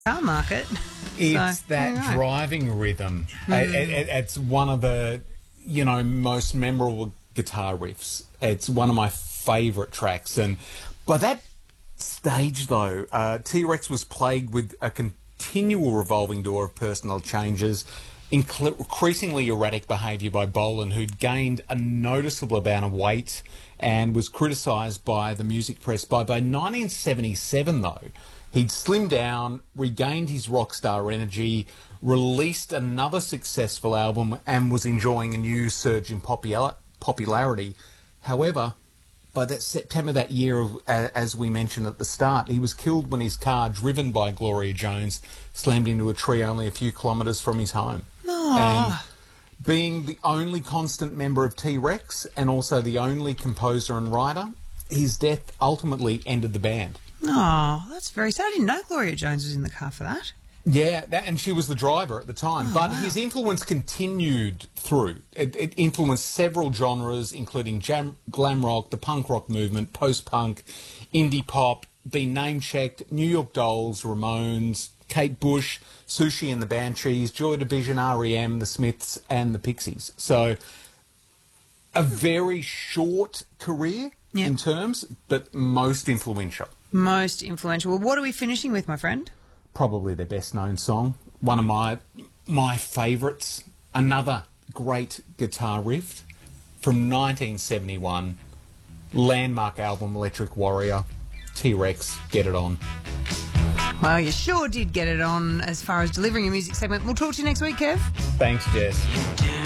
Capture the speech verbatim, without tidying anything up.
car market. It's So, that there you go. driving rhythm. Mm. It, it, it's one of the, you know, most memorable guitar riffs. It's one of my favourite tracks. And by that stage, though, uh, T-Rex was plagued with a continual revolving door of personal changes, incl- increasingly erratic behaviour by Bolan, who'd gained a noticeable amount of weight and was criticised by the music press. By, by nineteen seventy-seven, though, he'd slimmed down, regained his rock star energy, released another successful album, and was enjoying a new surge in popular- popularity. However, by that September that year, of, uh, as we mentioned at the start, he was killed when his car, driven by Gloria Jones, slammed into a tree only a few kilometres from his home. And being the only constant member of T-Rex and also the only composer and writer, his death ultimately ended the band. Oh, that's very sad. I didn't know Gloria Jones was in the car for that. Yeah, that, and she was the driver at the time. Oh, but wow. his influence continued through. It, it influenced several genres, including jam, glam rock, the punk rock movement, post-punk, indie pop, been name-checked, New York Dolls, Ramones, Kate Bush, Sushi and the Banshees, Joy Division, R E M, The Smiths, and the Pixies. So a very short career Yep. in terms, but most influential. Most influential. Well, what are we finishing with, my friend? Probably their best known song, one of my my favourites, another great guitar riff from nineteen seventy-one, landmark album Electric Warrior, T-Rex, Get It On. Well, you sure did get it on as far as delivering a music segment. We'll talk to you next week, Kev. Thanks, Jess.